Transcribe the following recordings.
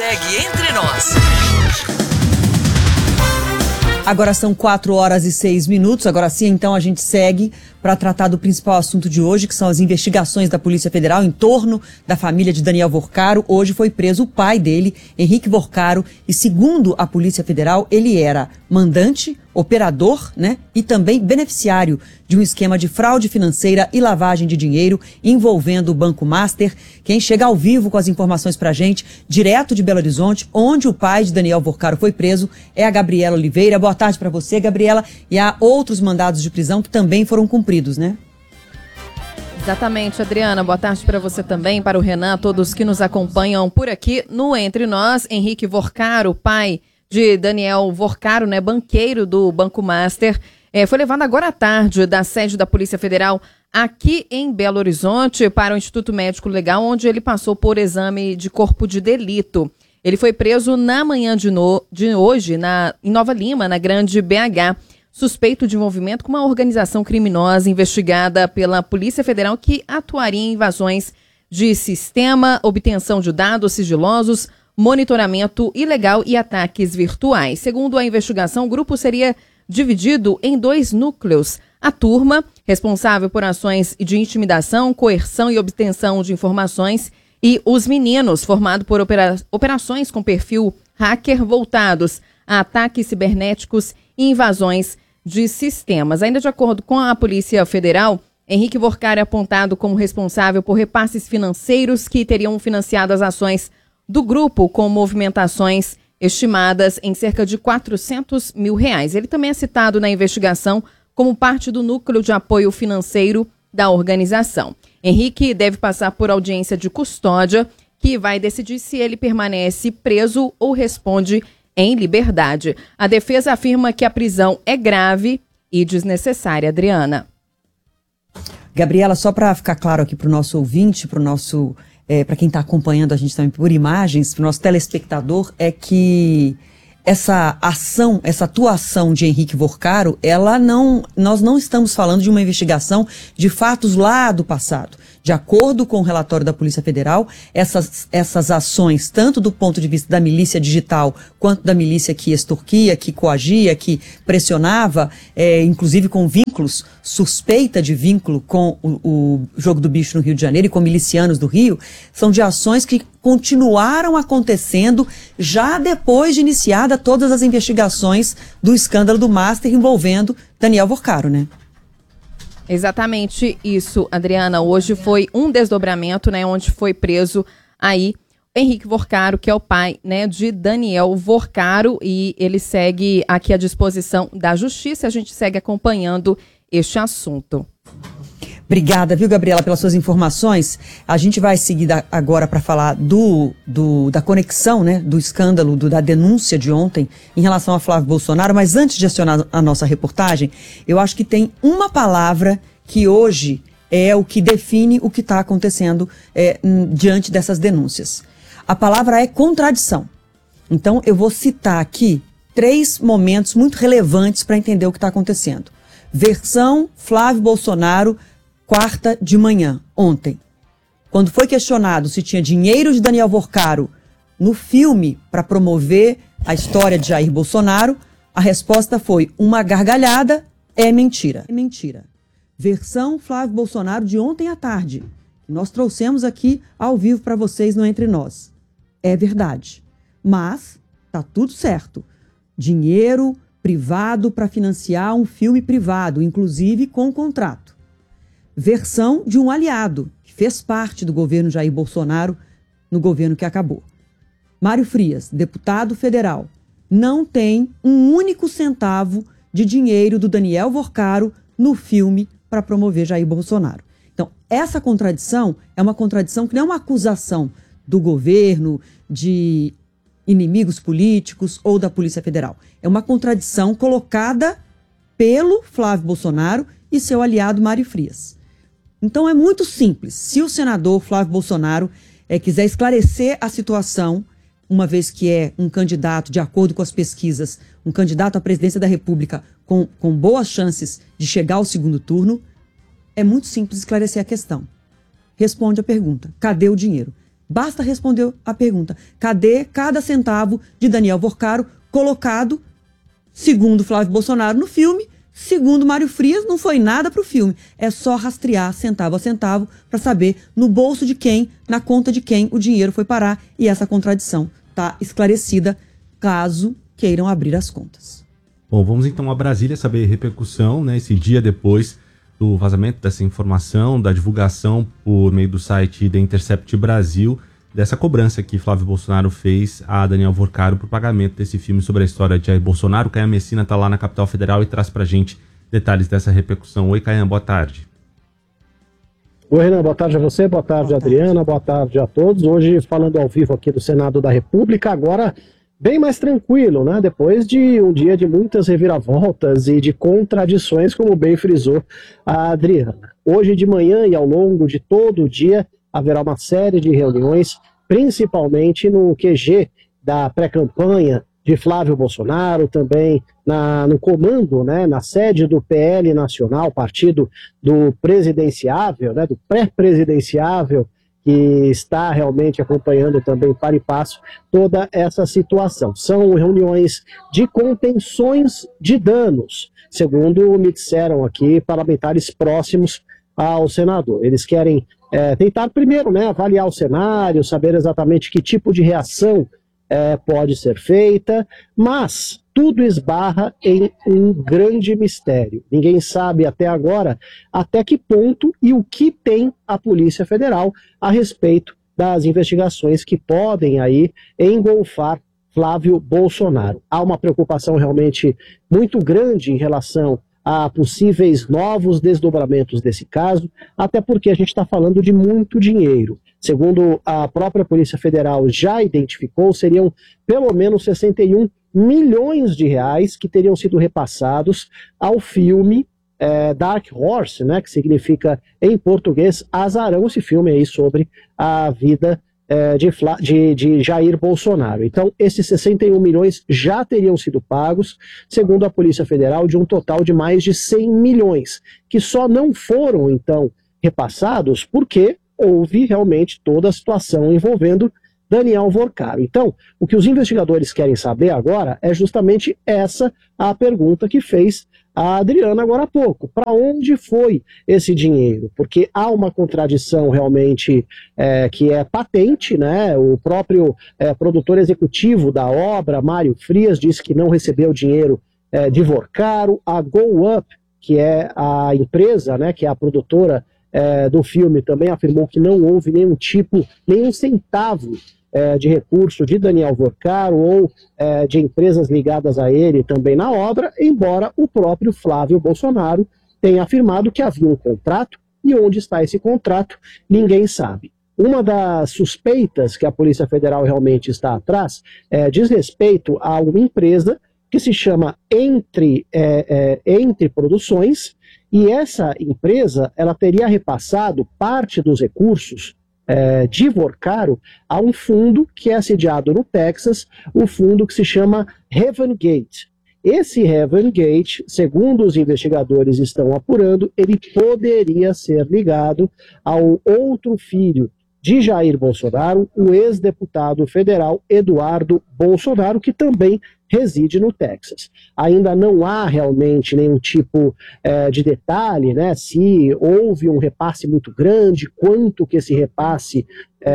Segue Entre Nós. Agora são 4h06. Agora sim, então, a gente segue para tratar do principal assunto de hoje, que são as investigações da Polícia Federal em torno da família de Daniel Vorcaro. Hoje foi preso o pai dele, Henrique Vorcaro, e segundo a Polícia Federal, ele era mandante, operador, né, e também beneficiário de um esquema de fraude financeira e lavagem de dinheiro envolvendo o Banco Master. Quem chega ao vivo com as informações pra gente, direto de Belo Horizonte, onde o pai de Daniel Vorcaro foi preso, é a Gabriela Oliveira. Boa tarde para você, Gabriela. E há outros mandados de prisão que também foram cumpridos, né? Exatamente, Adriana. Boa tarde para você também, para o Renan, todos que nos acompanham por aqui no Entre Nós. Henrique Vorcaro, pai de Daniel Vorcaro, né, banqueiro do Banco Master, foi levado agora à tarde da sede da Polícia Federal aqui em Belo Horizonte para o Instituto Médico Legal, onde ele passou por exame de corpo de delito. Ele foi preso na manhã de hoje em Nova Lima, na Grande BH, suspeito de envolvimento com uma organização criminosa investigada pela Polícia Federal que atuaria em invasões de sistema, obtenção de dados sigilosos, monitoramento ilegal e ataques virtuais. Segundo a investigação, o grupo seria dividido em 2 núcleos. A turma, responsável por ações de intimidação, coerção e obtenção de informações, e os meninos, formado por operações com perfil hacker voltados a ataques cibernéticos e invasões de sistemas. Ainda de acordo com a Polícia Federal, Henrique Vorcaro é apontado como responsável por repasses financeiros que teriam financiado as ações do grupo, com movimentações estimadas em cerca de R$400 mil. Ele também é citado na investigação como parte do núcleo de apoio financeiro da organização. Henrique deve passar por audiência de custódia, que vai decidir se ele permanece preso ou responde em liberdade. A defesa afirma que a prisão é grave e desnecessária, Adriana. Gabriela, só para ficar claro aqui para o nosso ouvinte, para quem está acompanhando a gente também por imagens, para o nosso telespectador, é que essa ação, essa atuação de Henrique Vorcaro, nós não estamos falando de uma investigação de fatos lá do passado. De acordo com o relatório da Polícia Federal, essas ações, tanto do ponto de vista da milícia digital, quanto da milícia que extorquia, que coagia, que pressionava, inclusive com vínculos, suspeita de vínculo com o Jogo do Bicho no Rio de Janeiro e com milicianos do Rio, são de ações que continuaram acontecendo já depois de iniciada todas as investigações do escândalo do Master envolvendo Daniel Vorcaro, né? Exatamente isso, Adriana. Hoje foi um desdobramento, né, onde foi preso aí Henrique Vorcaro, que é o pai, né, de Daniel Vorcaro, e ele segue aqui à disposição da Justiça. A gente segue acompanhando este assunto. Obrigada, viu, Gabriela, pelas suas informações. A gente vai seguir agora para falar da conexão, né, do escândalo, da denúncia de ontem em relação a Flávio Bolsonaro. Mas antes de acionar a nossa reportagem, eu acho que tem uma palavra que hoje é o que define o que está acontecendo diante dessas denúncias. A palavra é contradição. Então, eu vou citar aqui 3 momentos muito relevantes para entender o que está acontecendo. Versão Flávio Bolsonaro, quarta de manhã, ontem. Quando foi questionado se tinha dinheiro de Daniel Vorcaro no filme para promover a história de Jair Bolsonaro, a resposta foi: uma gargalhada, é mentira. É mentira. Versão Flávio Bolsonaro de ontem à tarde. Nós trouxemos aqui ao vivo para vocês no Entre Nós. É verdade. Mas tá tudo certo. Dinheiro privado para financiar um filme privado, inclusive com contrato. Versão de um aliado que fez parte do governo Jair Bolsonaro no governo que acabou. Mário Frias, deputado federal, não tem um único centavo de dinheiro do Daniel Vorcaro no filme para promover Jair Bolsonaro. Então, essa contradição é uma contradição que não é uma acusação do governo, de inimigos políticos ou da Polícia Federal. É uma contradição colocada pelo Flávio Bolsonaro e seu aliado Mário Frias. Então é muito simples. Se o senador Flávio Bolsonaro quiser esclarecer a situação, uma vez que é um candidato, de acordo com as pesquisas, um candidato à presidência da República com boas chances de chegar ao segundo turno, é muito simples esclarecer a questão. Responde a pergunta: cadê o dinheiro? Basta responder a pergunta. Cadê cada centavo de Daniel Vorcaro colocado, segundo Flávio Bolsonaro, no filme? Segundo Mário Frias, não foi nada para o filme. É só rastrear centavo a centavo para saber no bolso de quem, na conta de quem o dinheiro foi parar. E essa contradição está esclarecida caso queiram abrir as contas. Bom, vamos então a Brasília saber a repercussão, né, esse dia depois do vazamento dessa informação, da divulgação por meio do site The Intercept Brasil, dessa cobrança que Flávio Bolsonaro fez a Daniel Vorcaro por pagamento desse filme sobre a história de Jair Bolsonaro. O Caian Messina está lá na capital federal e traz pra gente detalhes dessa repercussão. Oi, Caian, boa tarde. Oi, Renan, boa tarde a você, boa tarde, Adriana, boa tarde a todos. Hoje falando ao vivo aqui do Senado da República, agora bem mais tranquilo, né? Depois de um dia de muitas reviravoltas e de contradições, como bem frisou a Adriana. Hoje de manhã e ao longo de todo o dia haverá uma série de reuniões, principalmente no QG da pré-campanha de Flávio Bolsonaro, também no comando, né, na sede do PL Nacional, partido do presidenciável, né, do pré-presidenciável, que está realmente acompanhando também para e passo toda essa situação. São reuniões de contenções de danos, segundo me disseram aqui parlamentares próximos ao senador. Eles querem tentar primeiro, né, avaliar o cenário, saber exatamente que tipo de reação pode ser feita, mas tudo esbarra em um grande mistério. Ninguém sabe até agora até que ponto e o que tem a Polícia Federal a respeito das investigações que podem aí engolfar Flávio Bolsonaro. Há uma preocupação realmente muito grande em relação a possíveis novos desdobramentos desse caso, até porque a gente está falando de muito dinheiro. Segundo a própria Polícia Federal já identificou, seriam pelo menos 61 milhões de reais que teriam sido repassados ao filme Dark Horse, né, que significa em português azarão, esse filme aí sobre a vida de Jair Bolsonaro. Então, esses 61 milhões já teriam sido pagos, segundo a Polícia Federal, de um total de mais de 100 milhões, que só não foram, então, repassados porque houve realmente toda a situação envolvendo Daniel Vorcaro. Então, o que os investigadores querem saber agora é justamente essa a pergunta que fez a Adriana agora há pouco. Para onde foi esse dinheiro? Porque há uma contradição realmente que é patente, né? O próprio produtor executivo da obra, Mário Frias, disse que não recebeu dinheiro de Vorcaro. A Go Up, que é a empresa, né, que é a produtora do filme, também afirmou que não houve nenhum centavo de recurso de Daniel Vorcaro ou de empresas ligadas a ele também na obra, embora o próprio Flávio Bolsonaro tenha afirmado que havia um contrato, e onde está esse contrato, ninguém sabe. Uma das suspeitas que a Polícia Federal realmente está atrás diz respeito a uma empresa que se chama Entre Produções, e essa empresa ela teria repassado parte dos recursos de Vorcaro a um fundo que é sediado no Texas, o fundo que se chama Heaven Gate. Esse Heaven Gate, segundo os investigadores estão apurando, ele poderia ser ligado ao outro filho de Jair Bolsonaro, o ex-deputado federal Eduardo Bolsonaro, que também reside no Texas. Ainda não há realmente nenhum tipo de detalhe, né, se houve um repasse muito grande, quanto que esse repasse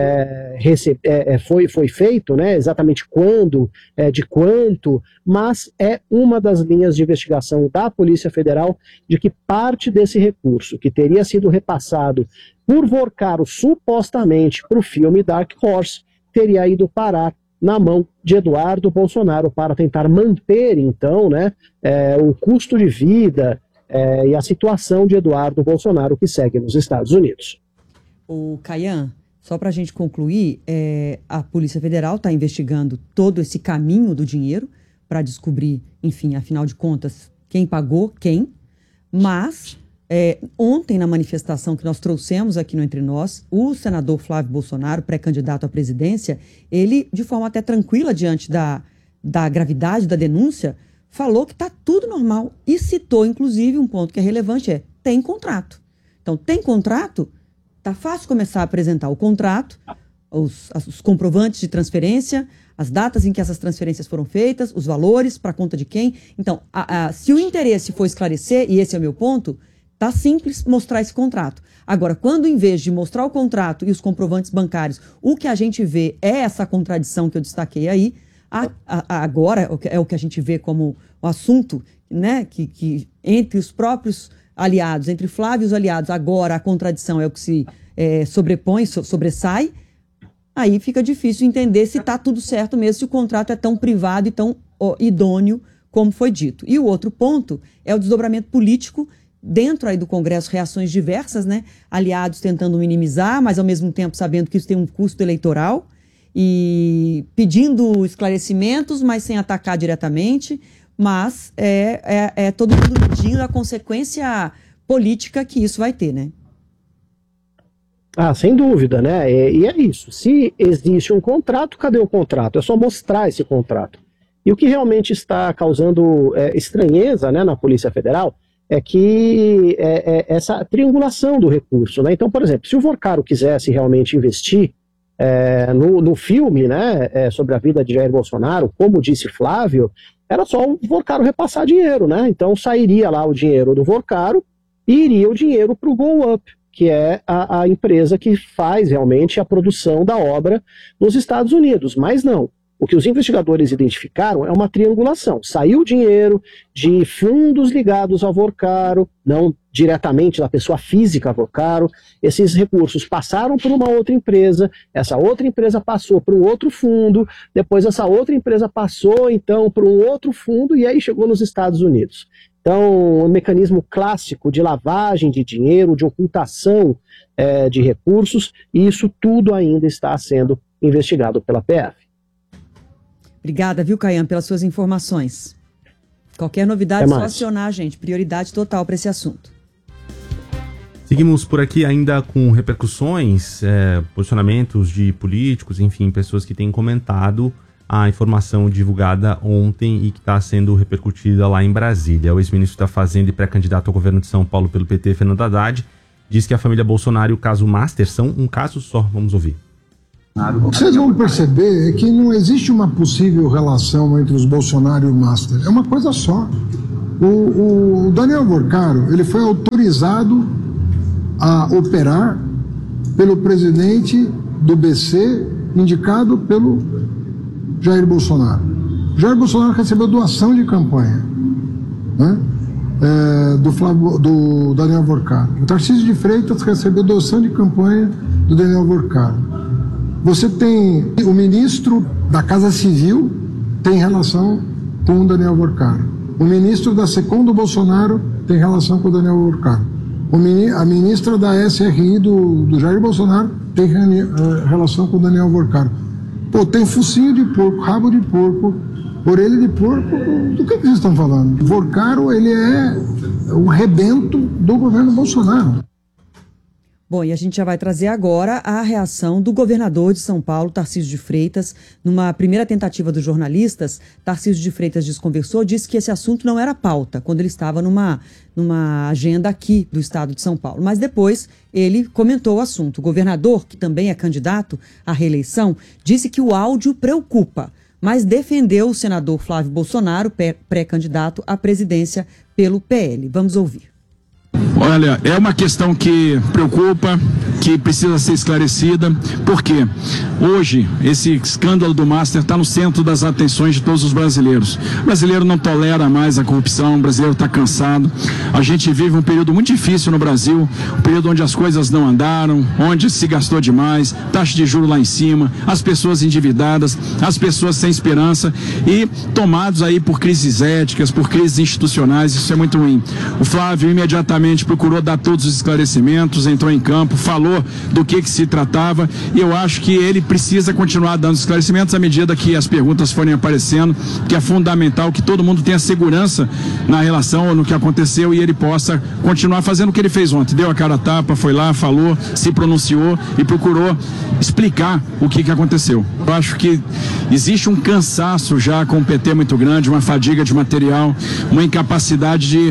foi feito, né, exatamente quando, de quanto, mas é uma das linhas de investigação da Polícia Federal de que parte desse recurso que teria sido repassado por Vorcaro supostamente para o filme Dark Horse teria ido parar na mão de Eduardo Bolsonaro para tentar manter, então, né, o custo de vida e a situação de Eduardo Bolsonaro que segue nos Estados Unidos. O Caian, só para a gente concluir, a Polícia Federal está investigando todo esse caminho do dinheiro para descobrir, enfim, afinal de contas, quem pagou quem, mas ontem, na manifestação que nós trouxemos aqui no Entre Nós, o senador Flávio Bolsonaro, pré-candidato à presidência, ele, de forma até tranquila diante da gravidade da denúncia, falou que está tudo normal e citou, inclusive, um ponto que é relevante, tem contrato. Então, tem contrato, tá fácil começar a apresentar o contrato os comprovantes de transferência, as datas em que essas transferências foram feitas, os valores, para conta de quem. Então, se o interesse for esclarecer, e esse é o meu ponto, tá simples mostrar esse contrato. Agora, quando em vez de mostrar o contrato e os comprovantes bancários, o que a gente vê é essa contradição que eu destaquei aí, agora é o que a gente vê como o assunto, né, que entre os próprios aliados, entre Flávio e os aliados, agora a contradição é o que se sobressai, aí fica difícil entender se está tudo certo mesmo, se o contrato é tão privado e tão idôneo como foi dito. E o outro ponto é o desdobramento político dentro aí do Congresso, reações diversas, né? Aliados tentando minimizar, mas ao mesmo tempo sabendo que isso tem um custo eleitoral e pedindo esclarecimentos, mas sem atacar diretamente, mas é todo mundo medindo a consequência política que isso vai ter, né? Sem dúvida, né? E é isso. Se existe um contrato, cadê o contrato? É só mostrar esse contrato. E o que realmente está causando estranheza, né, na Polícia Federal é que essa triangulação do recurso, né? Então, por exemplo, se o Vorcaro quisesse realmente investir no filme, né, sobre a vida de Jair Bolsonaro, como disse Flávio, era só o Vorcaro repassar dinheiro, né? Então sairia lá o dinheiro do Vorcaro e iria o dinheiro para o Go Up, que é a empresa que faz realmente a produção da obra nos Estados Unidos. Mas não. O que os investigadores identificaram é uma triangulação. Saiu dinheiro de fundos ligados ao Vorcaro, não diretamente da pessoa física Vorcaro. Esses recursos passaram por uma outra empresa, essa outra empresa passou para um outro fundo, depois essa outra empresa passou então para um outro fundo e aí chegou nos Estados Unidos. Então, um mecanismo clássico de lavagem de dinheiro, de ocultação de recursos, e isso tudo ainda está sendo investigado pela PF. Obrigada, viu, Caian, pelas suas informações. Qualquer novidade, é só acionar, gente. Prioridade total para esse assunto. Seguimos por aqui ainda com repercussões, posicionamentos de políticos, enfim, pessoas que têm comentado a informação divulgada ontem e que está sendo repercutida lá em Brasília. O ex-ministro da Fazenda e pré-candidato ao governo de São Paulo pelo PT, Fernando Haddad, diz que a família Bolsonaro e o caso Master são um caso só. Vamos ouvir. O que vocês vão perceber é que não existe uma possível relação entre os Bolsonaro e o Master. É uma coisa só. O Daniel Vorcaro, ele foi autorizado a operar pelo presidente do BC, indicado pelo Jair Bolsonaro. Jair Bolsonaro recebeu doação de campanha, né? Do Daniel Vorcaro. O Tarcísio de Freitas recebeu doação de campanha do Daniel Vorcaro. Você tem o ministro da Casa Civil tem relação com o Daniel Vorcaro. O ministro da SECOM do Bolsonaro tem relação com o Daniel Vorcaro. A ministra da SRI do Jair Bolsonaro tem relação com o Daniel Vorcaro. Pô, tem focinho de porco, rabo de porco, orelha de porco. Do que vocês estão falando? Vorcaro, ele é o rebento do governo Bolsonaro. Bom, e a gente já vai trazer agora a reação do governador de São Paulo, Tarcísio de Freitas. Numa primeira tentativa dos jornalistas, Tarcísio de Freitas desconversou, disse que esse assunto não era pauta, quando ele estava numa agenda aqui do estado de São Paulo. Mas depois ele comentou o assunto. O governador, que também é candidato à reeleição, disse que o áudio preocupa, mas defendeu o senador Flávio Bolsonaro, pré-candidato à presidência pelo PL. Vamos ouvir. Olha, é uma questão que preocupa, que precisa ser esclarecida, porque hoje esse escândalo do Master está no centro das atenções de todos os brasileiros. O brasileiro não tolera mais a corrupção, o brasileiro está cansado. A gente vive um período muito difícil no Brasil, um período onde as coisas não andaram, onde se gastou demais, taxa de juros lá em cima, as pessoas endividadas, as pessoas sem esperança e tomados aí por crises éticas, por crises institucionais. Isso é muito ruim. O Flávio imediatamente procurou dar todos os esclarecimentos, entrou em campo, falou do que se tratava, e eu acho que ele precisa continuar dando esclarecimentos à medida que as perguntas forem aparecendo, que é fundamental que todo mundo tenha segurança na relação no que aconteceu e ele possa continuar fazendo o que ele fez ontem. Deu a cara a tapa, foi lá, falou, se pronunciou e procurou explicar o que aconteceu. Eu acho que existe um cansaço já com o PT muito grande, uma fadiga de material, uma incapacidade de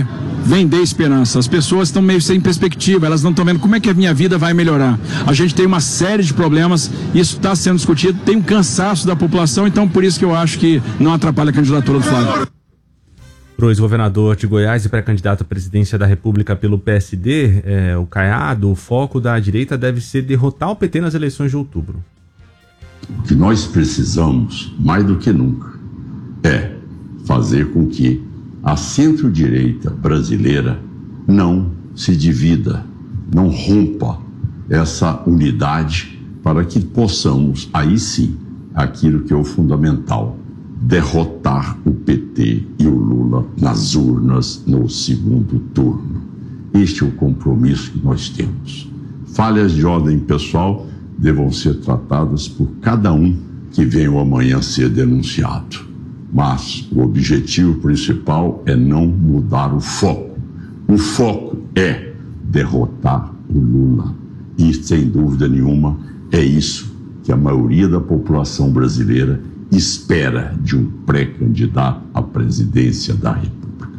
vender esperança. As pessoas estão meio sem perspectiva, elas não estão vendo como é que a minha vida vai melhorar. A gente tem uma série de problemas, isso está sendo discutido, tem um cansaço da população, então por isso que eu acho que não atrapalha a candidatura do Flávio. Para o ex-governador de Goiás e pré-candidato à presidência da República pelo PSD, o Caiado, o foco da direita deve ser derrotar o PT nas eleições de outubro. O que nós precisamos, mais do que nunca, é fazer com que a centro-direita brasileira não se divida, não rompa essa unidade para que possamos, aí sim, aquilo que é o fundamental, derrotar o PT e o Lula nas urnas no segundo turno. Este é o compromisso que nós temos. Falhas de ordem pessoal devam ser tratadas por cada um que venha amanhã ser denunciado. Mas o objetivo principal é não mudar o foco. O foco é derrotar o Lula. E, sem dúvida nenhuma, é isso que a maioria da população brasileira espera de um pré-candidato à presidência da República.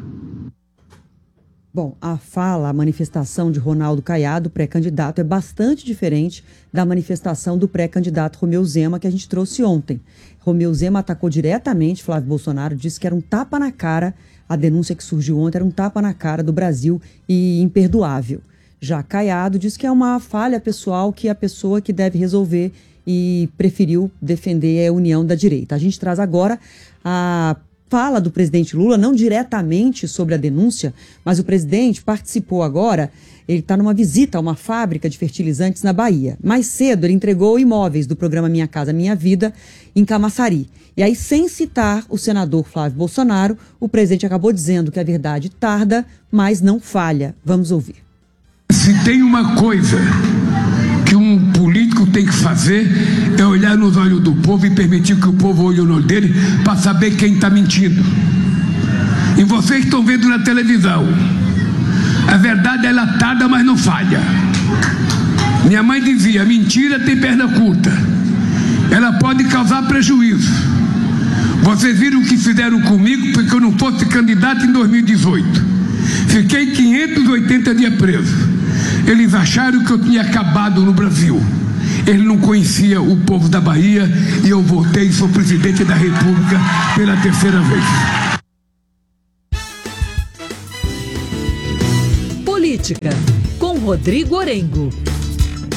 Bom, a manifestação de Ronaldo Caiado, pré-candidato, é bastante diferente da manifestação do pré-candidato Romeu Zema que a gente trouxe ontem. Romeu Zema atacou diretamente Flávio Bolsonaro, disse que era um tapa na cara, a denúncia que surgiu ontem era um tapa na cara do Brasil e imperdoável. Já Caiado disse que é uma falha pessoal que a pessoa que deve resolver e preferiu defender a união da direita. A gente traz agora a fala do presidente Lula, não diretamente sobre a denúncia, mas o presidente participou agora, ele está numa visita a uma fábrica de fertilizantes na Bahia. Mais cedo, ele entregou imóveis do programa Minha Casa Minha Vida em Camaçari. E aí, sem citar o senador Flávio Bolsonaro, o presidente acabou dizendo que a verdade tarda, mas não falha. Vamos ouvir. Se tem uma coisa que um político tem que fazer é olhar nos olhos do povo e permitir que o povo olhe no olho dele para saber quem está mentindo. E vocês estão vendo na televisão. A verdade ela tarda, mas não falha. Minha mãe dizia, mentira tem perna curta. Ela pode causar prejuízo. Vocês viram o que fizeram comigo porque eu não fosse candidato em 2018. Fiquei 580 dias preso. Eles acharam que eu tinha acabado no Brasil. Ele não conhecia o povo da Bahia e eu voltei e sou presidente da República pela terceira vez. Política, com Rodrigo Orengo.